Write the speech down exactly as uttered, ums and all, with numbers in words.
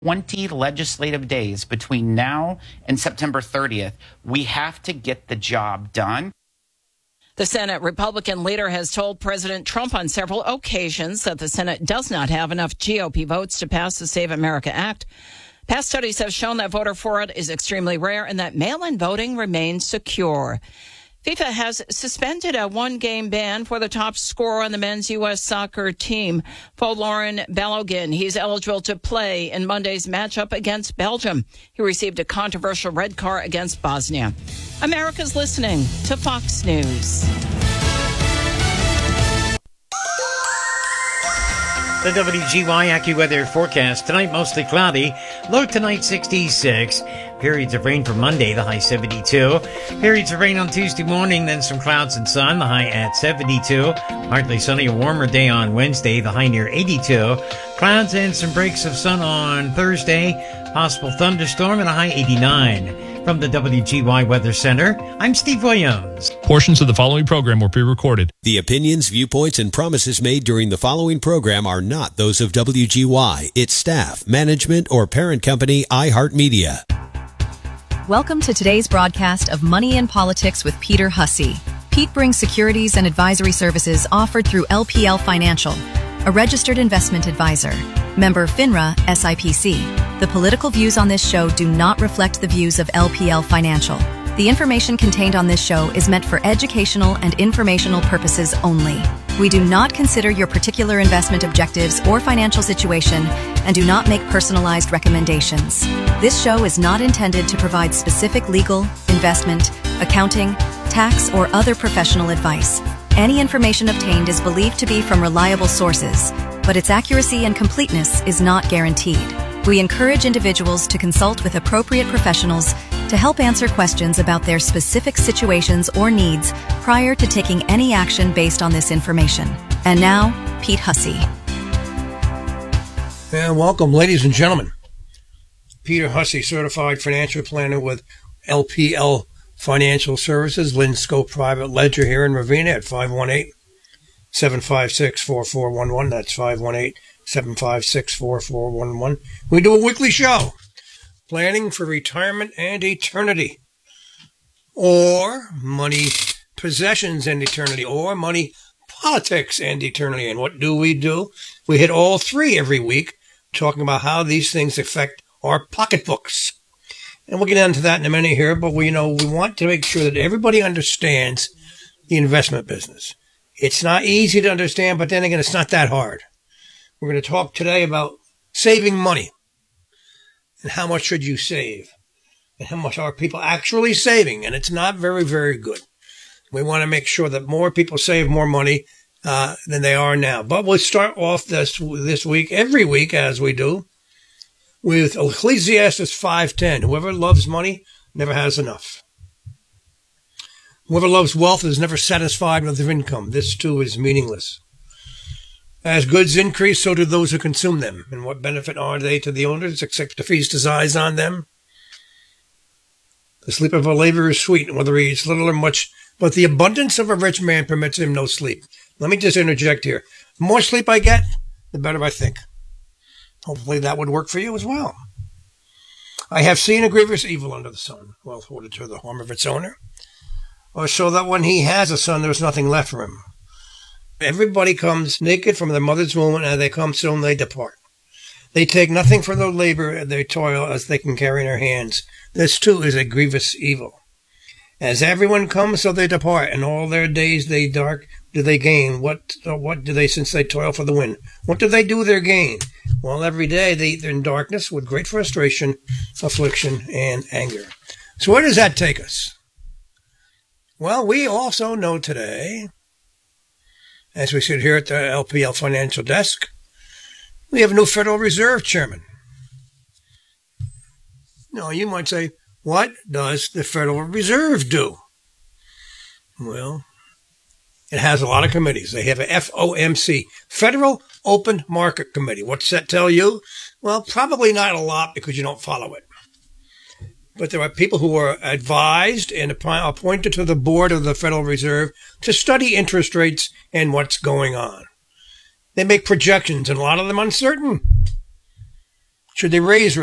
twenty legislative days between now and September thirtieth. We have to get the job done. The Senate Republican leader has told President Trump on several occasions that the Senate does not have enough G O P votes to pass the Save America Act. Past studies have shown that voter fraud is extremely rare and that mail-in voting remains secure. FIFA has suspended a one-game ban for the top scorer on the men's U S soccer team, Folarin Balogun. He's eligible to play in Monday's matchup against Belgium. He received a controversial red card against Bosnia. America's listening to Fox News. The W G Y AccuWeather forecast. Tonight, mostly cloudy. Low tonight, sixty-six. Periods of rain for Monday, the high seventy-two. Periods of rain on Tuesday morning, then some clouds and sun, the high at seventy-two. Partly sunny, a warmer day on Wednesday, the high near eighty-two. Clouds and some breaks of sun on Thursday. Possible thunderstorm and a high eighty-nine. From the W G Y Weather Center, I'm Steve Williams. Portions of the following program were pre-recorded. The opinions, viewpoints, and promises made during the following program are not those of W G Y, its staff, management, or parent company, iHeartMedia. Welcome to today's broadcast of Money in Politics with Peter Hussey. Pete brings securities and advisory services offered through L P L Financial, a registered investment advisor. Member FINRA S I P C. The political views on this show do not reflect the views of L P L Financial. The information contained on this show is meant for educational and informational purposes only. We do not consider your particular investment objectives or financial situation and do not make personalized recommendations. This show is not intended to provide specific legal, investment, accounting, tax, or other professional advice. Any information obtained is believed to be from reliable sources, but its accuracy and completeness is not guaranteed. We encourage individuals to consult with appropriate professionals to help answer questions about their specific situations or needs prior to taking any action based on this information. And now, Pete Hussey. And welcome, ladies and gentlemen. Peter Hussey, certified financial planner with L P L Financial Services, Linscope Private Ledger here in Ravenna at five one eight, seven five six, four four one one. That's five one eight, seven five six, four four one one. We do a weekly show, Planning for Retirement and Eternity, or Money, Possessions and Eternity, or Money, Politics and Eternity. And what do we do? We hit all three every week, talking about how these things affect our pocketbooks. And we'll get into that in a minute here, but we, you know, we want to make sure that everybody understands the investment business. It's not easy to understand, but then again, it's not that hard. We're going to talk today about saving money and how much should you save and how much are people actually saving. And it's not very, very good. We want to make sure that more people save more money uh, than they are now. But we'll start off this this week, every week as we do, with Ecclesiastes five ten. Whoever loves money never has enough. Whoever loves wealth is never satisfied with their income. This too is meaningless. As goods increase, so do those who consume them. And what benefit are they to the owners except to feast his eyes on them? The sleep of a laborer is sweet, whether he eats little or much, but the abundance of a rich man permits him no sleep. Let me just interject here. The more sleep I get, the better I think. Hopefully that would work for you as well. I have seen a grievous evil under the sun, wealth hoarded to the harm of its owner, or so that when he has a son, there is nothing left for him. Everybody comes naked from their mother's womb, and they come soon they depart. They take nothing for their labor and their toil as they can carry in their hands. This too is a grievous evil. As everyone comes, so they depart, and all their days they dark do they gain. What what do they, since they toil for the wind? What do they do with their gain? Well, every day they eat in darkness with great frustration, affliction, and anger. So where does that take us? Well, we also know today, as we sit here at the L P L Financial Desk, we have a new Federal Reserve Chairman. Now, you might say, what does the Federal Reserve do? Well, it has a lot of committees. They have a F O M C, Federal Open Market Committee. What's that tell you? Well, probably not a lot because you don't follow it. But there are people who are advised and appointed to the board of the Federal Reserve to study interest rates and what's going on. They make projections, and a lot of them uncertain. Should they raise